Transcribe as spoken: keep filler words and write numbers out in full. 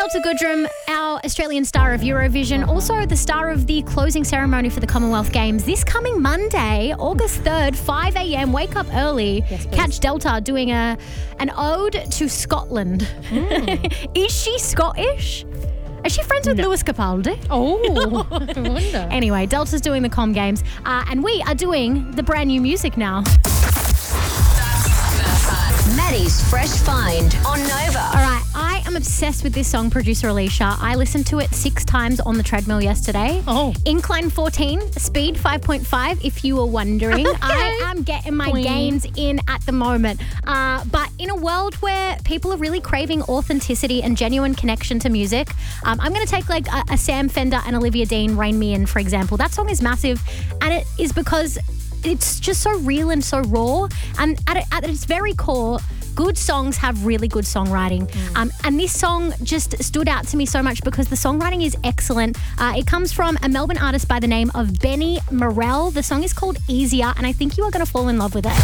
Delta Goodrem, our Australian star of Eurovision, also the star of the closing ceremony for the Commonwealth Games. This coming Monday, August third, five a.m, wake up early. Yes, please. Catch Delta doing a an ode to Scotland. Mm. Is she Scottish? Is she friends with No. Lewis Capaldi? Oh, I wonder. Anyway, Delta's doing the Com Games, uh, and we are doing the brand new music now. Maddie's Fresh Find on Nova. All right, I am obsessed with this song, producer Alicia. I listened to it six times on the treadmill yesterday. Oh. Incline fourteen, speed five point five, if you were wondering. Okay. I am getting my Queen. gains in at the moment. Uh, but in a world where people are really craving authenticity and genuine connection to music, um, I'm going to take like a, a Sam Fender and Olivia Dean, Rain Me In, for example. That song is massive, and it is because it's just so real and so raw. And at, it, at its very core, good songs have really good songwriting. Mm. Um, and this song just stood out to me so much because the songwriting is excellent. Uh, it comes from a Melbourne artist by the name of Benny Morell. The song is called Easier, and I think you are going to fall in love with it.